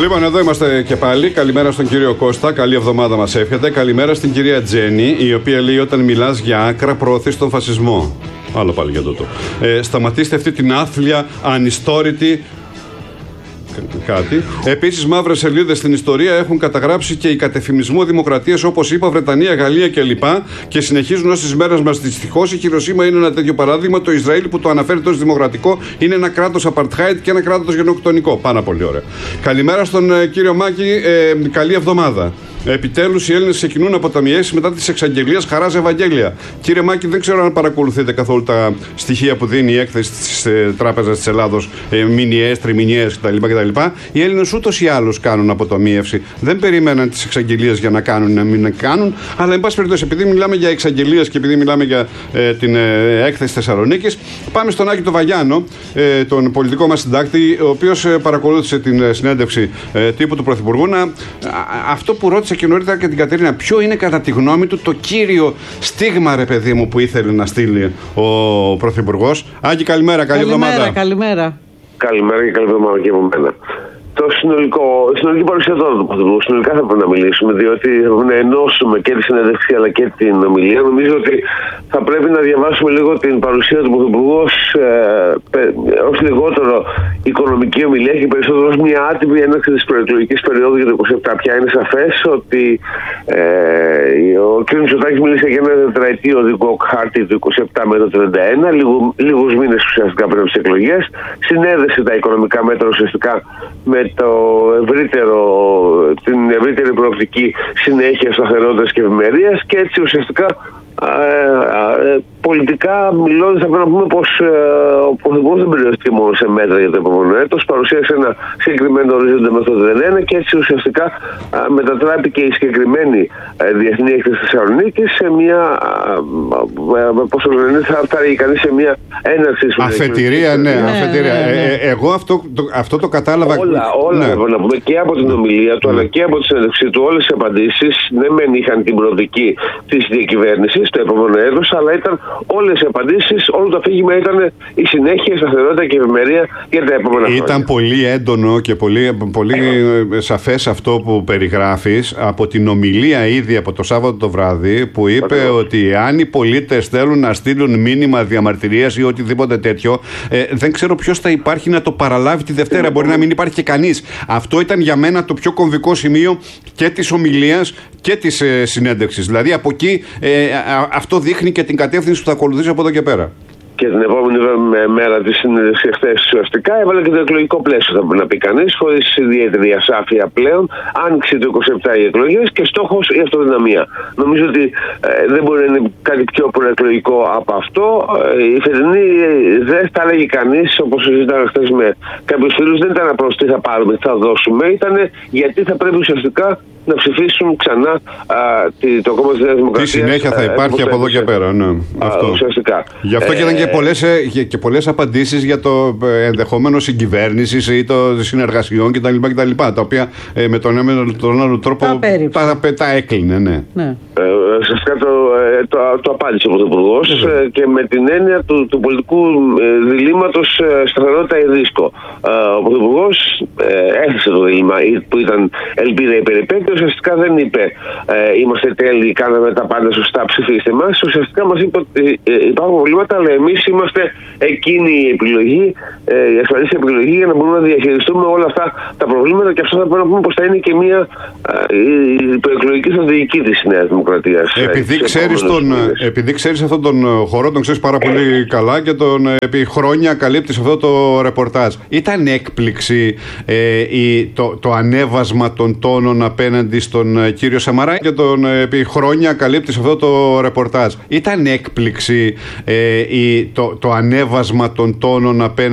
Λοιπόν, εδώ είμαστε και πάλι. Καλημέρα στον κύριο Κώστα. Καλή εβδομάδα μας εύχεται. Καλημέρα στην κυρία Τζέννη, η οποία λέει: όταν μιλάς για άκρα, προωθείς τον φασισμό. Άλλο πάλι για τούτο. Σταματήστε αυτή την άθλια, ανιστόρητη. Κάτι. Επίσης, μαύρες σελίδες στην ιστορία έχουν καταγράψει και η κατεφημισμό δημοκρατίες όπως είπα, Βρετανία, Γαλλία κλπ. Και συνεχίζουν ως τις μέρες μας. Δυστυχώς η Χιροσίμα είναι ένα τέτοιο παράδειγμα. Το Ισραήλ που το αναφέρεται ως δημοκρατικό είναι ένα κράτος apartheid και ένα κράτος γενοκτονικό. Πάρα πολύ ωραία. Καλημέρα στον κύριο Μάκη. Καλή εβδομάδα. Επιτέλους οι Έλληνες ξεκινούν αποταμιεύσεις μετά τις εξαγγελίες Χαράς Ευαγγέλια. Κύριε Μάκη, δεν ξέρω αν παρακολουθείτε καθόλου τα στοιχεία που δίνει η έκθεση της Τράπεζας της Ελλάδος, μηνιαίες, τριμηνιαίες κτλ. Οι Έλληνες ούτως ή άλλως κάνουν αποταμίευση. Δεν περίμεναν τις εξαγγελίες για να κάνουν ή να μην κάνουν, αλλά εν πάση περιπτώσει, επειδή μιλάμε για εξαγγελίες και επειδή μιλάμε για την έκθεση Θεσσαλονίκης, πάμε στον Άκη τον Βαγιάνο, τον πολιτικό μας συντάκτη, ο οποίος παρακολούθησε την συνέντευξη τύπου του Πρωθυπουργού. Αυτό που ρώτησε και νωρίτερα και την Κατερίνα, ποιο είναι κατά τη γνώμη του το κύριο στίγμα, ρε παιδί μου, που ήθελε να στείλει ο Πρωθυπουργός. Άκη, καλημέρα, καλή εβδομάδα. Καλημέρα. Καλημέρα και καλή εβδομάδα και από μένα. Η συνολική παρουσία τώρα του Πρωθυπουργού, συνολικά θα πρέπει να μιλήσουμε, διότι να ενώσουμε και τη συνέντευξη αλλά και την ομιλία. Νομίζω ότι θα πρέπει να διαβάσουμε λίγο την παρουσία του Πρωθυπουργού ως λιγότερο οικονομική ομιλία και περισσότερο ως μια άτυπη έναρξη της προεκλογικής περίοδου για το 2027. Πια είναι σαφές ότι ο κ. Μητσοτάκης μίλησε για ένα τετραετή οδικό χάρτη του 27 με το 31, λίγους μήνες ουσιαστικά πριν από τις εκλογές. Συνέδεσε τα οικονομικά μέτρα ουσιαστικά με την ευρύτερη προοπτική συνέχεια σταθερότητας και ευημερίας και έτσι ουσιαστικά πολιτικά μιλώντας θα πρέπει να πούμε πως ο Πρωθυπουργός δεν περιοριστεί μόνο σε μέτρα για το επόμενο έτος, παρουσίασε ένα συγκεκριμένο ορίζοντα με το 2031 και έτσι ουσιαστικά μετατράπηκε η συγκεκριμένη διεθνή έκθεση Θεσσαλονίκης σε μια θα φτάσει κανείς σε μια έναρξη αφετηρία, ναι, αφετηρία. Εγώ αυτό το κατάλαβα. Όλα ναι. Να πούμε και από την ομιλία του αλλά και από τη συνέντευξή του, όλες οι απαντήσεις δεν μεν είχαν την προοπτική της διακυβέρνησης το επόμενο έτος, αλλά ήταν όλες οι απαντήσεις, όλο το αφήγημα ήταν η συνέχεια, η σταθερότητα και η ευημερία για τα επόμενα χρόνια. Ήταν πολύ έντονο και πολύ σαφές αυτό που περιγράφεις από την ομιλία ήδη από το Σάββατο το βράδυ, που είπε ότι αν οι πολίτες θέλουν να στείλουν μήνυμα διαμαρτυρίας ή οτιδήποτε τέτοιο, δεν ξέρω ποιος θα υπάρχει να το παραλάβει τη Δευτέρα. Μπορεί να μην υπάρχει και κανείς. Αυτό ήταν για μένα το πιο κομβικό σημείο και της ομιλίας και της συνέντευξης. Δηλαδή από εκεί αυτό δείχνει και την κατεύθυνση που θα ακολουθήσει από εδώ και πέρα. Και την επόμενη μέρα τη συνέντευξη χθες ουσιαστικά έβαλε και το εκλογικό πλαίσιο, θα μπορεί να πει κανείς, χωρίς ιδιαίτερη ασάφεια πλέον. Άνοιξε το 27 οι εκλογές και στόχος η αυτοδυναμία. Νομίζω ότι δεν μπορεί να είναι κάτι πιο προεκλογικό από αυτό. Η φετινή δεν θα έλεγε κανείς, όπως συζητάγαμε χθες με κάποιους φίλους, δεν ήταν απλώς τι θα πάρουμε, τι θα δώσουμε, ήταν γιατί θα πρέπει ουσιαστικά να ψηφίσουν ξανά το κόμμα της Νέας Δημοκρατίας. Τι συνέχεια θα υπάρχει από εδώ και πέρα, ναι. Αυτό. Ουσιαστικά. Γι' αυτό και ήταν και πολλές απαντήσεις για το ενδεχόμενο συγκυβέρνησης ή των συνεργασιών κτλ. Τα οποία με τον ένα ή τον άλλο τρόπο τα έκλεινε, ναι. Ουσιαστικά το απάντησε ο Πρωθυπουργός και με την έννοια του πολιτικού διλήμματος σταθερότητα ή ρίσκο. Ο Πρωθυπουργός έθεσε το δίλημμα που ήταν ελπίδα ή περιπέτεια. Ουσιαστικά δεν είπε είμαστε τέλειοι, κάναμε τα πάντα σωστά, ψηφίστε μας. Ουσιαστικά μας είπε ότι υπάρχουν προβλήματα, αλλά εμείς είμαστε εκείνη η επιλογή, η ασφαλής επιλογή για να μπορούμε να διαχειριστούμε όλα αυτά τα προβλήματα, και αυτό θα πρέπει να πούμε πως θα είναι και μια προεκλογική στρατηγική της Νέας Δημοκρατίας. Επειδή ξέρεις αυτόν τον χώρο, τον ξέρεις πάρα πολύ καλά και τον επί χρόνια καλύπτεις αυτό το ρεπορτάζ. Ήταν έκπληξη το ανέβασμα των τόνων απέναντι στον κύριο Σαμαρά και τον επί χρόνια καλύπτεις αυτό το ρεπορτάζ. Ήταν έκπληξη το ανέβασμα των τόνων απέναντι